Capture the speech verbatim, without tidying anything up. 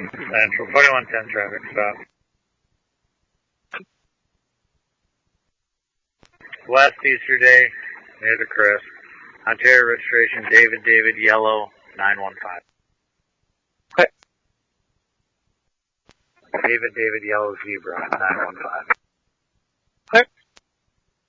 Central, forty-one ten traffic stop. West Easter Day, near the crest. Ontario registration, David David Yellow, nine one five. Okay. David David Yellow Zebra, nine one five.